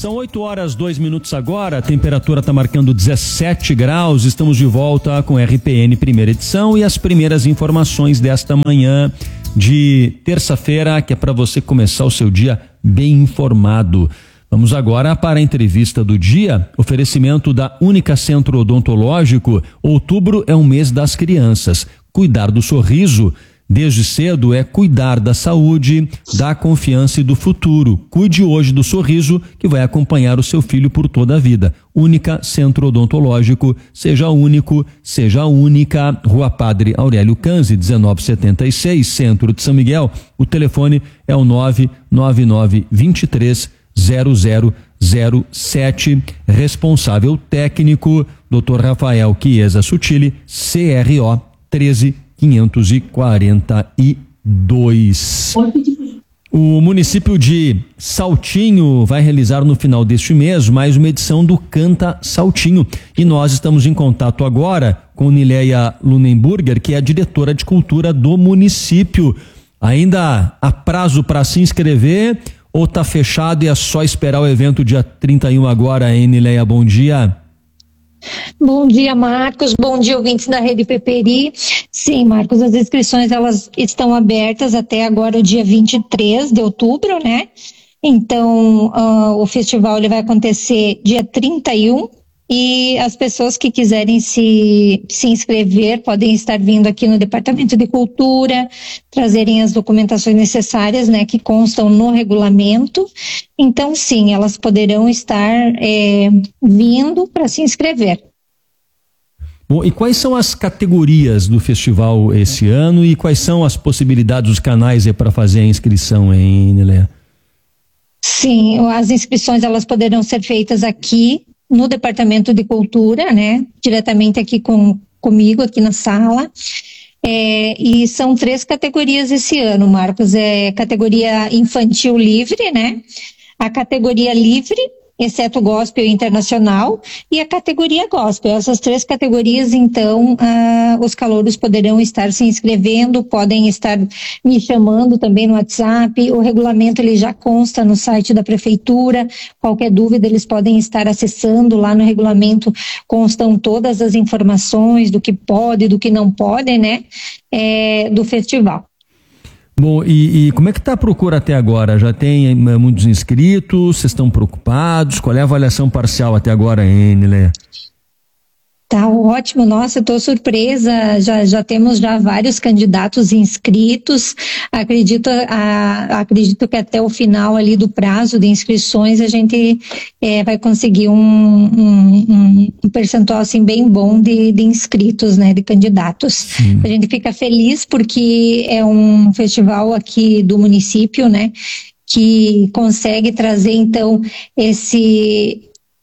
São 8h02 agora, a temperatura está marcando 17 graus, estamos de volta com RPN primeira edição e as primeiras informações desta manhã de terça-feira, que é para você começar o seu dia bem informado. Vamos agora para a entrevista do dia, oferecimento da Única Centro Odontológico. Outubro é um mês das crianças. Cuidar do sorriso desde cedo é cuidar da saúde, da confiança e do futuro. Cuide hoje do sorriso que vai acompanhar o seu filho por toda a vida. Única Centro Odontológico, seja único, seja única. Rua Padre Aurélio Canzi, 1976, Centro de São Miguel. O telefone é o 999-23-0007. Responsável técnico, Dr. Rafael Chiesa Sutili, CRO 13542. O município de Saltinho vai realizar no final deste mês mais uma edição do Canta Saltinho. E nós estamos em contato agora com Nileia Lunenburger, que é a diretora de cultura do município. Ainda há prazo para se inscrever ou está fechado e é só esperar o evento dia 31 agora, hein, Nileia? Bom dia. Bom dia, Marcos. Bom dia, ouvintes da Rede Peperi. Sim, Marcos, as inscrições elas estão abertas até agora o dia 23 de outubro, né? Então, o festival ele vai acontecer dia 31 e as pessoas que quiserem se inscrever podem estar vindo aqui no Departamento de Cultura, trazerem as documentações necessárias, né, que constam no regulamento. Então, sim, elas poderão estar vindo para se inscrever. Bom, e quais são as categorias do festival esse ano e quais são as possibilidades, os canais para fazer a inscrição, hein, Nileia? Sim, as inscrições elas poderão ser feitas aqui no Departamento de Cultura, né? Diretamente aqui comigo, aqui na sala. E são 3 categorias esse ano, Marcos. Categoria infantil livre, né? A categoria livre, exceto gospel internacional, e a categoria gospel. Essas 3 categorias, então, os calouros poderão estar se inscrevendo, podem estar me chamando também no WhatsApp. O regulamento ele já consta no site da prefeitura. Qualquer dúvida eles podem estar acessando lá no regulamento, constam todas as informações do que pode, do que não pode, né, do festival. Bom, e como é que está a procura até agora? Já tem muitos inscritos? Vocês estão preocupados? Qual é a avaliação parcial até agora, hein, Nileia? Tá ótimo, nossa, eu tô surpresa, já temos vários candidatos inscritos, acredito que até o final ali do prazo de inscrições a gente vai conseguir um percentual assim bem bom de inscritos, né, de candidatos. Sim. A gente fica feliz porque é um festival aqui do município, né, que consegue trazer então esse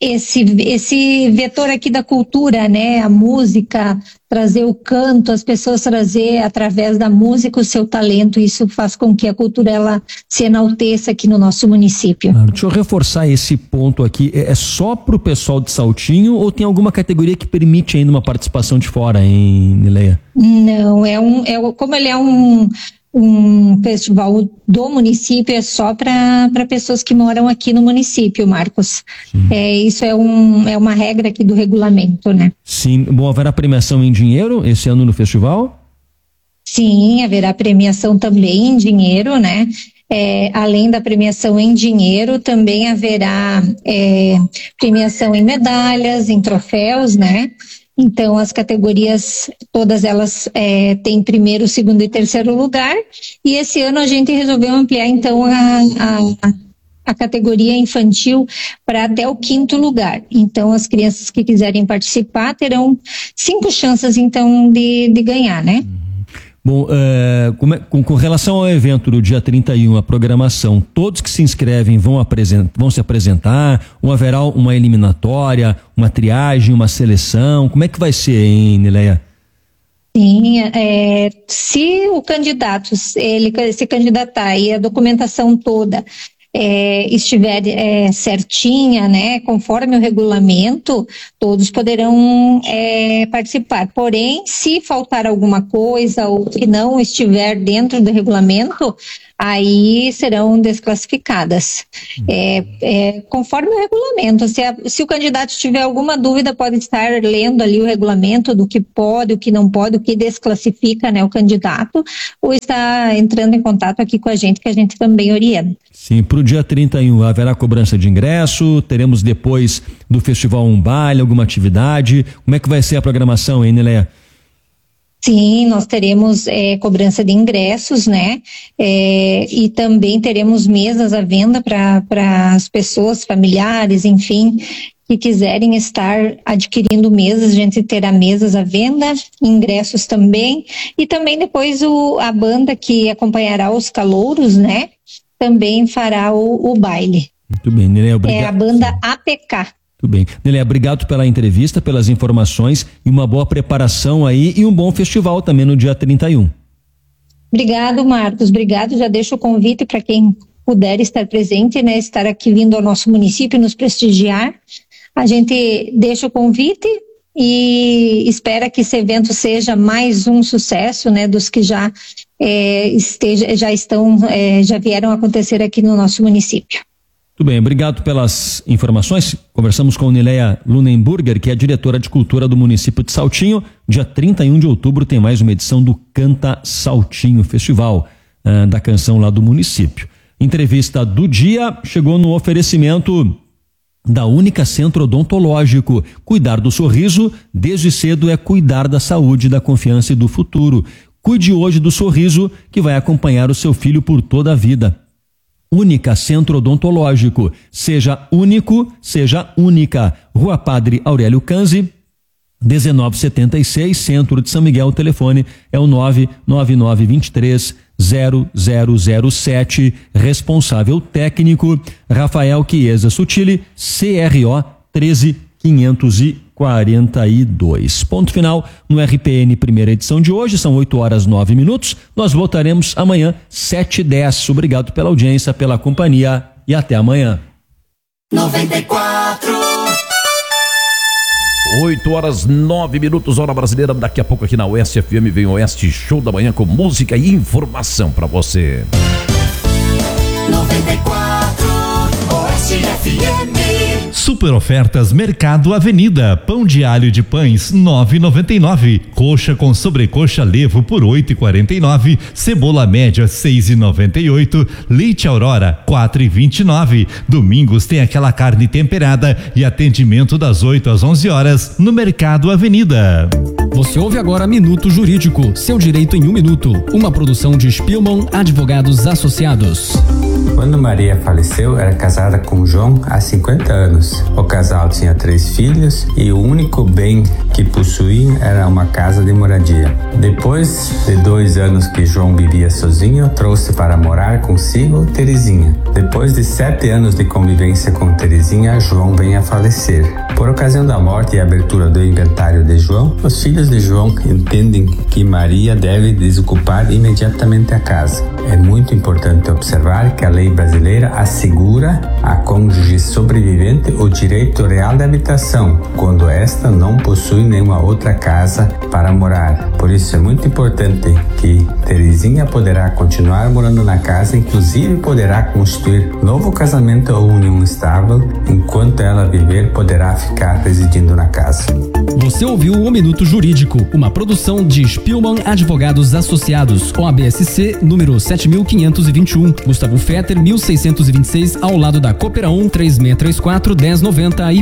vetor aqui da cultura, né, a música, trazer o canto, as pessoas trazer através da música o seu talento. Isso faz com que a cultura ela se enalteça aqui no nosso município. Deixa eu reforçar esse ponto aqui. É só para o pessoal de Saltinho ou tem alguma categoria que permite ainda uma participação de fora, hein, Nileia? Não, como ele é um festival do município, é só para pessoas que moram aqui no município, Marcos. Isso é uma regra aqui do regulamento, né? Sim. Bom, haverá premiação em dinheiro esse ano no festival? Sim, haverá premiação também em dinheiro, né? Além da premiação em dinheiro, também haverá premiação em medalhas, em troféus, né? Então, as categorias, todas elas têm primeiro, segundo e terceiro lugar. E esse ano a gente resolveu ampliar, então, a categoria infantil para até o 5º lugar. Então, as crianças que quiserem participar terão 5 chances, então, de ganhar, né? Bom, com relação ao evento do dia 31, a programação, todos que se inscrevem vão se apresentar, ou haverá uma eliminatória, uma triagem, uma seleção? Como é que vai ser, hein, Nileia? Sim, se o candidato, ele se candidatar e a documentação toda estiver certinha, né, conforme o regulamento, todos poderão participar. Porém, se faltar alguma coisa ou que não estiver dentro do regulamento, aí serão desclassificadas. Conforme o regulamento, se o candidato tiver alguma dúvida, pode estar lendo ali o regulamento do que pode, o que não pode, o que desclassifica, né, o candidato, ou está entrando em contato aqui com a gente, que a gente também orienta. Sim, para o dia 31 haverá cobrança de ingresso, teremos depois do festival um baile, alguma atividade. Como é que vai ser a programação, hein, Nileia? Sim, nós teremos cobrança de ingressos, né? E também teremos mesas à venda para as pessoas, familiares, enfim, que quiserem estar adquirindo mesas. A gente terá mesas à venda, ingressos também, e também depois a banda que acompanhará os calouros, né? Também fará o baile. Muito bem, Nileia, obrigado. É a banda APK. Tudo bem. Nileia, obrigado pela entrevista, pelas informações e uma boa preparação aí e um bom festival também no dia 31. Obrigado, Marcos. Obrigado. Já deixo o convite para quem puder estar presente, né? Estar aqui vindo ao nosso município, nos prestigiar. A gente deixa o convite e espera que esse evento seja mais um sucesso, né? Dos que já vieram acontecer aqui no nosso município. Tudo bem, obrigado pelas informações. Conversamos com Nileia Lunenburger, que é a diretora de cultura do município de Saltinho. Dia 31 de outubro tem mais uma edição do Canta Saltinho, festival da canção lá do município. Entrevista do dia chegou no oferecimento da Única Centro Odontológico. Cuidar do sorriso desde cedo é cuidar da saúde, da confiança e do futuro. Cuide hoje do sorriso que vai acompanhar o seu filho por toda a vida. Única Centro Odontológico. Seja único, seja única. Rua Padre Aurélio Canzi, 1976, Centro de São Miguel. O telefone é o 999230007. Responsável técnico Rafael Chiesa Sutili, CRO 13542. Ponto final no RPN primeira edição de hoje. São 8h09. Nós voltaremos amanhã 7h10. Obrigado pela audiência, pela companhia e até amanhã. 94. 8h09, hora brasileira. Daqui a pouco aqui na Oeste FM vem o Oeste Show da Manhã com música e informação para você. 94 Oeste FM. Super ofertas Mercado Avenida. Pão de alho de pães 9,99. Coxa com sobrecoxa levo por 8,49. Cebola média 6,98. Leite Aurora 4,29. Domingos tem aquela carne temperada e atendimento das 8 às 11 horas no Mercado Avenida. Você ouve agora Minuto Jurídico, seu direito em 1 minuto. Uma produção de Spielmann Advogados Associados. Quando Maria faleceu, era casada com João há 50 anos. O casal tinha 3 filhos e o único bem que possuía era uma casa de moradia. Depois de 2 anos que João vivia sozinho, trouxe para morar consigo Terezinha. Depois de 7 anos de convivência com Terezinha, João vem a falecer. Por ocasião da morte e abertura do inventário de João, os filhos de João entendem que Maria deve desocupar imediatamente a casa. É muito importante observar que a lei brasileira assegura a cônjuge sobrevivente o direito real de habitação, quando esta não possui nenhuma outra casa para morar. Por isso é muito importante que Terezinha poderá continuar morando na casa, inclusive poderá constituir novo casamento ou união estável. Enquanto ela viver, poderá ficar residindo na casa. Você ouviu o Minuto Jurídico, uma produção de Spielmann Advogados Associados, OABSC número 7521, Gustavo Fetter 1626, ao lado da Coopera 1 3634 1090 e